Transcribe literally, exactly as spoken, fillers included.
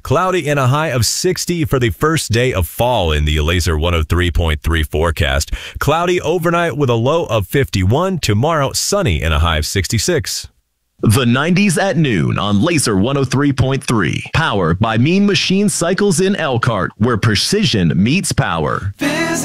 Cloudy and a high of sixty for the first day of fall in the Laser one oh three point three forecast. Cloudy overnight with a low of fifty-one. Tomorrow, sunny and a high of sixty-six. The nineties at noon on Laser one oh three point three. Powered by Mean Machine Cycles in Elkhart, where precision meets power.